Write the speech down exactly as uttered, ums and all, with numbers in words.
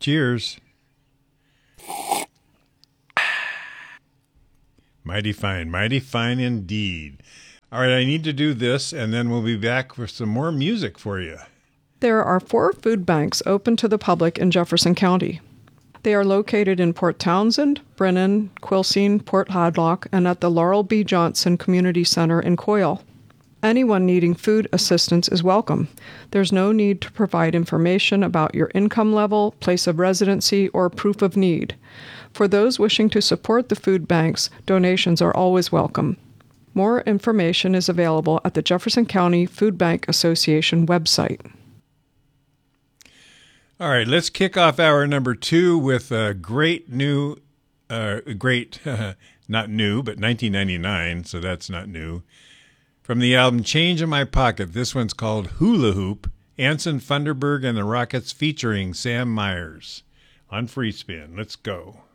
Cheers. Mighty fine, mighty fine indeed. All right, I need to do this, and then we'll be back with some more music for you. There are four food banks open to the public in Jefferson County. They are located in Port Townsend, Brennan, Quilcene, Port Hadlock, and at the Laurel B. Johnson Community Center in Coyle. Anyone needing food assistance is welcome. There's no need to provide information about your income level, place of residency, or proof of need. For those wishing to support the food banks, donations are always welcome. More information is available at the Jefferson County Food Bank Association website. All right, let's kick off hour number two with a great new, uh, great, not new, but nineteen ninety-nine, so that's not new. From the album Change in My Pocket, this one's called Hula Hoop, Anson Funderburg and the Rockets featuring Sam Myers on Free Spin. Let's go.